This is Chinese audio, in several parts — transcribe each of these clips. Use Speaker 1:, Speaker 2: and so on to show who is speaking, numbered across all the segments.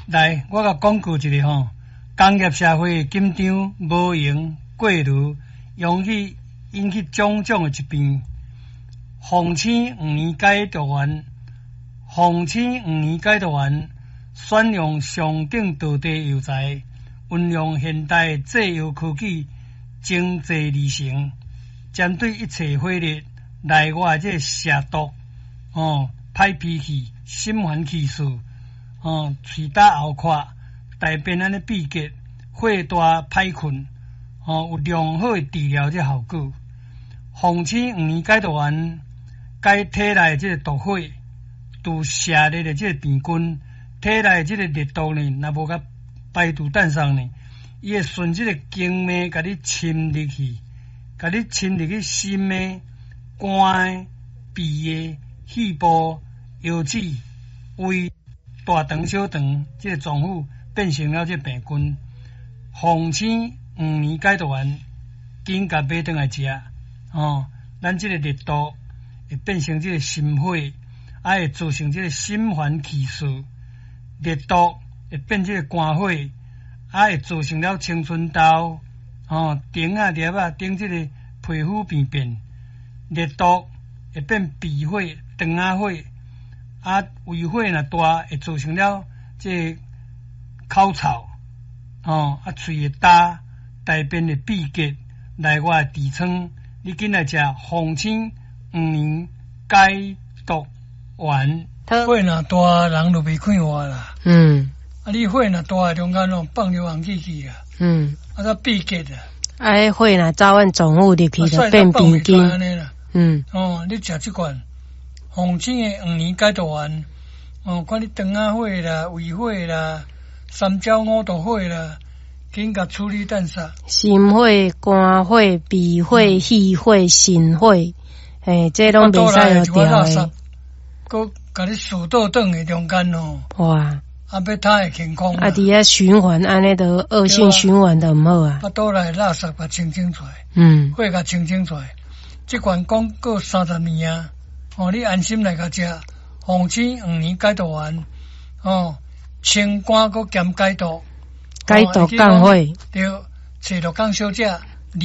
Speaker 1: 来，我甲广告一个吼，工业社会紧张无闲过炉，容易引起种种的疾病。风星5年解毒丸，风星5年解毒丸选用上等道地药材，运用现代制药科技，精制而成，针对一切火热、内外这蛇毒、歹脾气、心烦气躁、喙打喉壳、大便安尼闭结、火大歹困，有良好的治疗这效果。风星5年解毒丸解体内这个毒火，除射热的这个病菌，体内这个热毒呢，若无甲排除诞生呢，伊会顺这个经脉，甲你侵入去，甲你侵入去心的、肝的、鼻的、肺部、腰子、胃、大肠、小肠，这个脏腑变成了这病菌。风星5年解毒丸，紧甲买转来食，咱这个热毒会变成这个心火，会造成这个心烦气躁，热毒会变这个肝火，会造成了青春痘、顶啊、裂啊、顶这个皮肤病变，热毒会变鼻火、肠仔火，胃火若大，会造成了这个口臭，喙会焦，大便会闭结，内外痔疮。你紧来食风星5年解毒丸。火若大，人就袂快活啦。你火若大，中间放流行气去啊。才闭结啊。
Speaker 2: 迄火若早晚脏腑入去，就变病菌。
Speaker 1: 你食这罐风星的5年解毒丸，看你肠仔火啦、胃火啦、三焦五毒火啦。紧甲处理蛋杀，
Speaker 2: 心火、肝火、鼻火、肺火、肾火，这拢袂使有调的。
Speaker 1: 佮甲你输倒转的中间
Speaker 2: 哇！
Speaker 1: 要他会健康。
Speaker 2: 伫遐循环，安尼都恶性循环都毋好啊。
Speaker 1: 倒来垃圾甲清出来，火甲清出来。这款广告30年啊，你安心来甲食。风星5年解毒丸，清肝佮兼解毒。
Speaker 2: 解毒降火，
Speaker 1: 对，找罗江小姐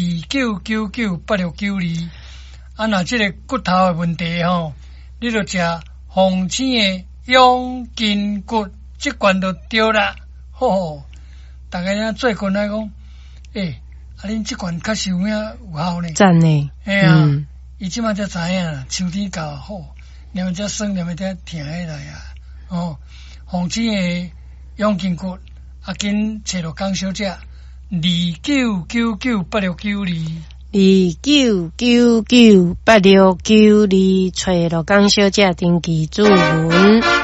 Speaker 1: 29998692。若这个骨头的问题你就食风星的养筋骨，这罐就对啦。大家遐做棍来讲，恁这罐确实有影有效呢。
Speaker 2: 赞呢。
Speaker 1: 伊即马才知影啦，秋天到好，连么只酸，连么只甜起来啊。风星的养筋骨。紧找罗江小姐
Speaker 2: 29998692，29998692，找罗江小姐登记主文。